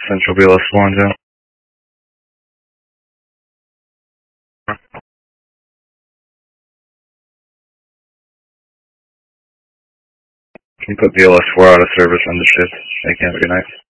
Central BLS 1, Jim. Can you put BLS 4 out of service on the shift? Thank you. Have a good night.